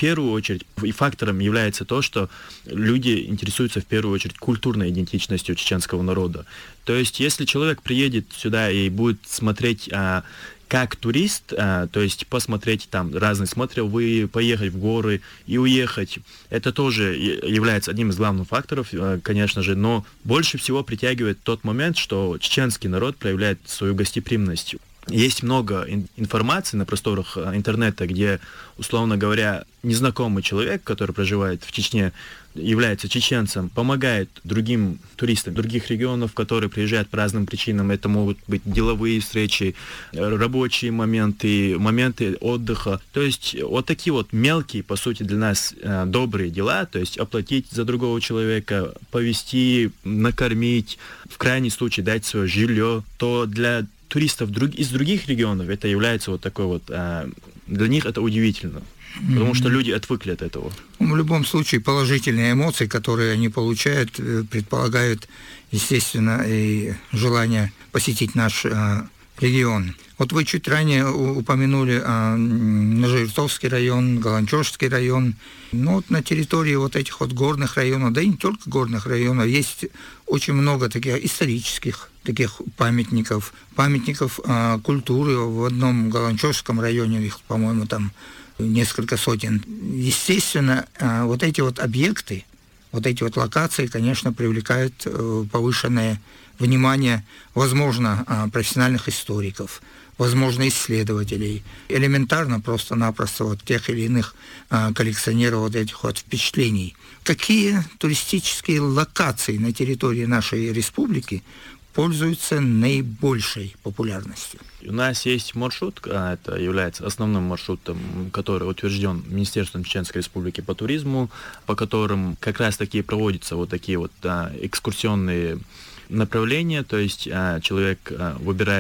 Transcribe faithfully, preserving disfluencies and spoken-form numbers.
первую очередь и фактором является то, что люди интересуются в первую очередь культурной идентичностью чеченского народа. То есть, если человек приедет сюда и будет смотреть а, как турист, а, то есть посмотреть там разные, смотрел вы, поехать в горы и уехать, это тоже является одним из главных факторов, конечно же, но больше всего притягивает тот момент, что чеченский народ проявляет свою гостеприимность. Есть много информации на просторах интернета, где, условно говоря, незнакомый человек, который проживает в Чечне, является чеченцем, помогает другим туристам других регионов, которые приезжают по разным причинам. Это могут быть деловые встречи, рабочие моменты, моменты отдыха. То есть вот такие вот мелкие, по сути, для нас э, добрые дела, то есть оплатить за другого человека, повезти, накормить, в крайнем случае дать свое жилье, то для туристов друг, из других регионов это является вот такой вот, э, для них это удивительно. Потому mm-hmm. что люди отвыкли от этого. В любом случае, положительные эмоции, которые они получают, предполагают, естественно, и желание посетить наш а, регион. Вот вы чуть ранее упомянули а, Нажиртовский район, Галанчожский район. Ну, вот на территории вот этих вот горных районов, да и не только горных районов, есть очень много таких исторических таких памятников, памятников а, культуры. В одном Галанчожском районе, их, по-моему, там несколько сотен. Естественно, вот эти вот объекты, вот эти вот локации, конечно, привлекают повышенное внимание, возможно, профессиональных историков, возможно, исследователей, элементарно просто-напросто вот тех или иных коллекционеров вот этих вот впечатлений. Какие туристические локации на территории нашей республики пользуются наибольшей популярностью? У нас есть маршрут, это является основным маршрутом, который утвержден Министерством Чеченской Республики по туризму, по которым как раз-таки проводятся вот такие вот а, экскурсионные направления, то есть а, человек а, выбирает